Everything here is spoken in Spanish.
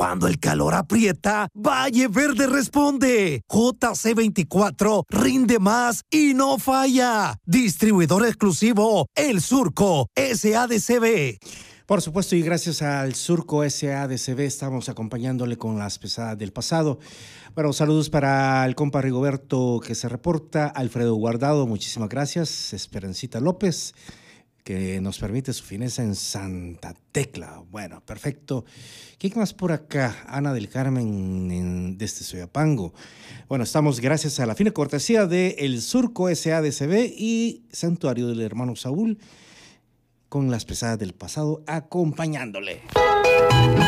Cuando el calor aprieta, Valle Verde responde. JC24 rinde más y no falla. Distribuidor exclusivo El Surco SADCB. Por supuesto, y gracias al Surco SADCB estamos acompañándole con las pesadas del pasado. Bueno, saludos para el compa Rigoberto que se reporta, Alfredo Guardado, muchísimas gracias, Esperancita López, que nos permite su fineza en Santa Tecla. Bueno, perfecto. ¿Quién más por acá? Ana del Carmen desde Soyapango. Bueno, estamos gracias a la fina cortesía de El Surco SADCB y Santuario del Hermano Saúl, con las pesadas del pasado acompañándole.